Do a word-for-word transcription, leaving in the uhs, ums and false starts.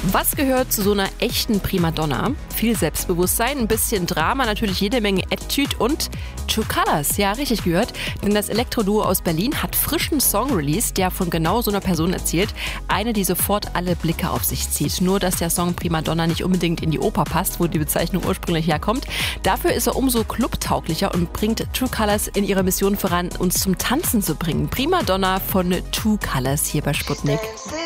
Was gehört zu so einer echten Primadonna? Viel Selbstbewusstsein, ein bisschen Drama, natürlich jede Menge Attitude und True Colors. Ja, richtig gehört. Denn das Elektroduo aus Berlin hat frischen Song released, der von genau so einer Person erzählt. Eine, die sofort alle Blicke auf sich zieht. Nur, dass der Song Primadonna nicht unbedingt in die Oper passt, wo die Bezeichnung ursprünglich herkommt. Dafür ist er umso clubtauglicher und bringt True Colors in ihrer Mission voran, uns zum Tanzen zu bringen. Primadonna von True Colors hier bei Sputnik.